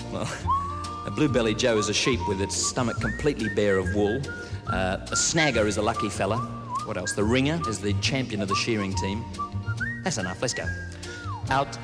Well, a blue-bellied Joe is a sheep with its stomach completely bare of wool. A snagger is a lucky fella. What else? The ringer is the champion of the shearing team. That's enough. Let's go. Out